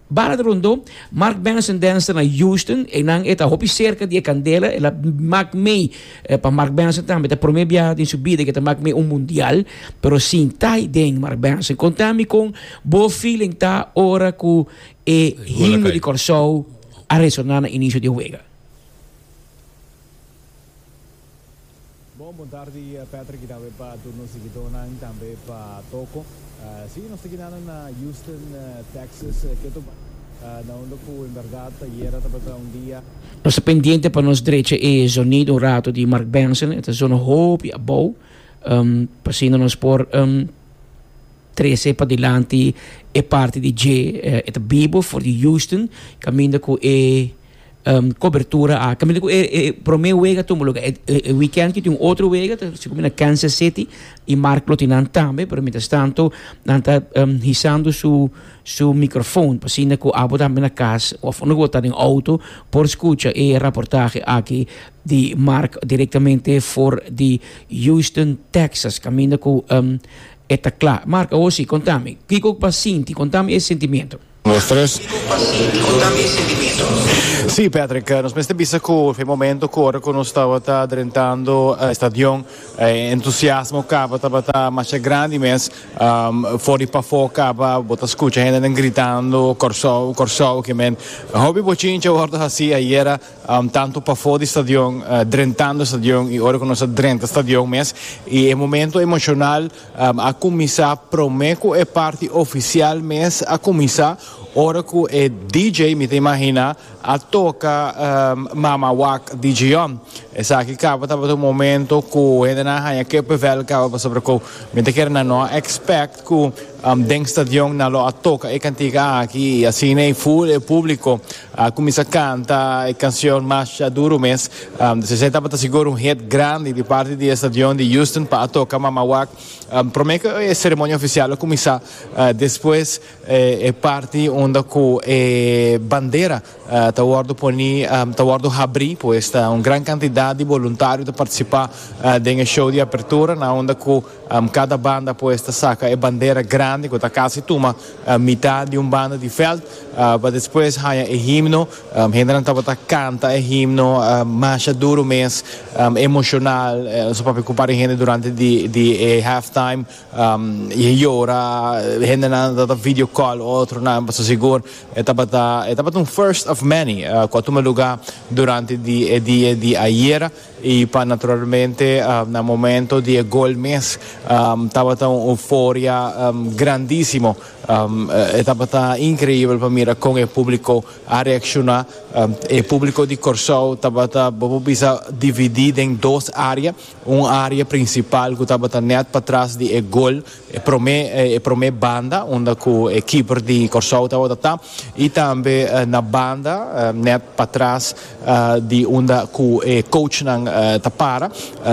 Bala de Rondo, Mark Benson dança na Houston, e não é hopi cerca de Candela, ela mag mei para Mark Benson também, tá promebia de subida que tá mag mei mundial, pero sim tai den Mark Benson. Contami com bo feeling tá ora ku e himno di Corso a ressonar no início de Uega. Boa tarde, Patrick, também para turno seguidor, também para Toco. Sim, nós estamos aqui na Houston, Texas, que na onde em verdade, era dia. Nossa pendiente para nós direita é sonido rato de Mark Benson, é a zona hope e abou, passando nos por 13 para dilante é parte de J, é a Bible for de Houston, caminho com cobertura a caminho com pro meu wega tomo lugar weekend que tem outro wega se como na Kansas City e Mark Lotinan também pero mientras tanto nanta hissando su microfone passando com abo também na casa ou não botar em auto por escuta e reportagem aqui de Mark diretamente for de Houston, Texas caminho com eta claro Mark hoje contame Kiko paciente contame esse sentimento. Los tres. Sì, Patrick, nos meste bisa ko fe momento ko ora kono stava ta drentando stadion entusiasmo cava tabata macha grandi mes fuori pa foca ba bota scucha gente gritando corso che men hobby bocincha orda hasi aiera tanto pa fuori stadion drentando stadion e ora kono sta drenta stadion mes e è momento emocional a começar promeco é parte oficial mes a começar ora que é DJ, me imagina, a toca Mama Wak DJ on. Essa aqui acaba um momento que ainda não há que pevel acaba sobre que me te quer não expect que dentro stadion na lo a toca e cantiga aqui assim nem full e público começa a cantar a canção mais duro mês se senta para seguro hit grande de parte do stadion de Houston para tocar Mama Wak prometo a cerimônia oficial começa depois é parte onde que bandeira tawardo poni tawardo abrir pois está uma grande quantidade de voluntários de participar do show de abertura na onde que cada banda pois está saca é bandeira grande que está quase toma metade de banda de feld para depois há o himno gente não estava canta o himno mais duro mês emocional só para preocupar a gente durante de halftime e ora gente não dá video call outro não para seguro estava first of many quanto mais lugar durante de ayer e para naturalmente no momento de gol mês estava uma euforia grandíssimo estava incrível para mim com o público a reaccionar o público de Corso estava bisa dividido em duas áreas uma área principal que estava net para trás de gol para mim banda onde a equipe de Corso estava e também na banda net para trás de onde o coach não para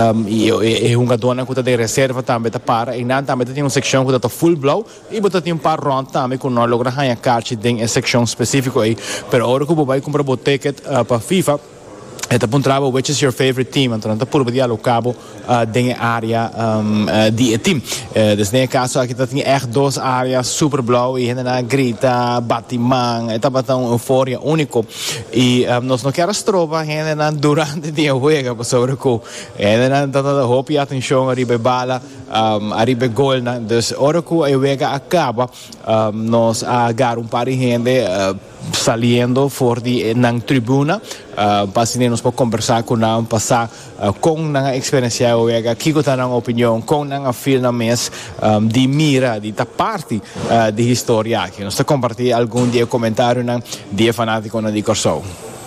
e uma dona que está de reserva também para e não também tem uma secção que está full blow e botar tem par round também que não logra ganhar carte em seção específica aí pero agora que vai comprar o ticket para FIFA eta puntrava which is your favorite team então tá por dia cabo da área de team nesse caso aqui tá tinha duas áreas super blauw e ainda grita batimang eta batão euforia único e nós não quero trova ainda durante o dia jogo sobre o ainda tá hope atenção arriba bala arriba gol dus hora que o jogo acaba nós agar par de gente saliendo for de na tribuna para nos para conversar com não passar com a experiência o que que tá na opinião com a feel na mês de mira de ta parte de história que nós compartilhar algum dia comentário na dia fanático na de Corso.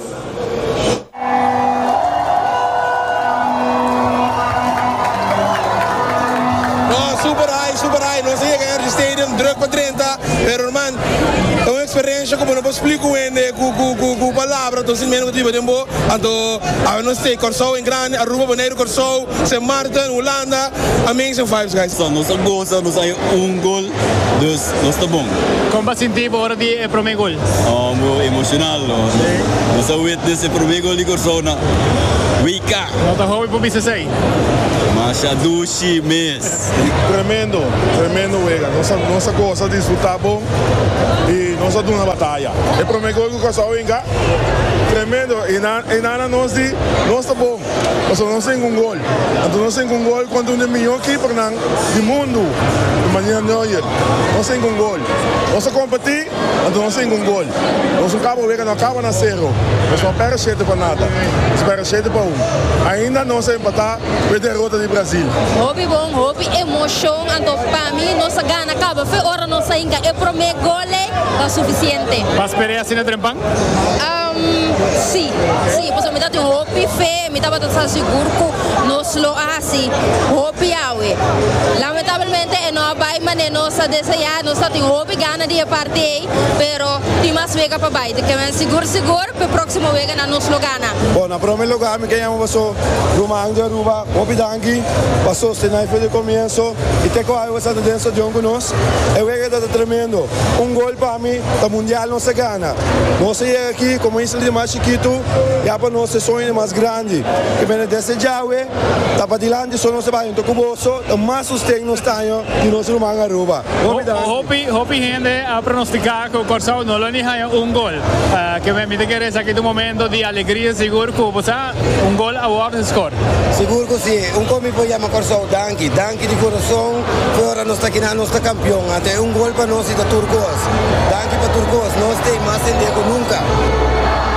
Super high, não sei que é stadium druk para 30, pero man experiência como não posso explicar com palavras, então se menos tipo tempo, então a nós tem Corso em grande, Aruba Bonaire Corso, St. Martin, Holanda, amazing vibes guys. Nós gosta, nós hay gol, dus nós tá bom. Como vai sentir agora de primeiro gol? Emocional, nós witness o primeiro gol de Corso na Wika. Não tá hobby por bisa sei. Masha dushi mes. Tremendo juega. Nossa gosta de disfrutar bom e nossa doen uma batalha. E para mim, o Corsão ainda tremendo. E nada nós está bom. Nós não temos um gol. Então nós temos um gol quando o melhor keeper do mundo, de maneira Neuer. Nós temos um gol. Nós competir, então nós temos um gol. Nós não acaba na zero. Nós não perdemos 7 para nada. Nós perdemos 7 para 1. Ainda não se empatar com a derrota do Brasil. Hobby bom, hobby emoção. Então para mim, nossa gana acaba. Foi hora nossa ainda. E para mim, gol é suficiente. Vas a pelear sin el trempán? Sim, pois me dá um hobby fé, me dá para seguro que nós lo assim, hobby awe. Lamentavelmente não vai mané nossa desejar, nós tem hobby gana de partir, pero tem mais vega para baixo, que é seguro para próximo vega na nos lo gana. Bom, na primeiro lugar me ganhamos passou Roma de Aruba, hobby danki, passou se na de começo e te co aí você dentro de conosco. É vega tá tremendo. Um gol para mim, o mundial não se gana. Nós é aqui como isso de mais chiquito, e para nós é sonho mais grande. Que vem desse jaue, tá para dilante só não se vai então cuboso, o mais sustento nós tenho e nós Roma de Aruba. Hopi gente a pronosticar que o Corsão não lhe ganha gol. Que me permite que esse aqui do momento de alegria seguro que você gol a hora de score. Seguro que sim, come poi chiama Corsão danki de coração, fora nós está aqui na nossa campeão, até gol para nós da Turcos. Danki para Turcos, nós tem mais entender que nunca.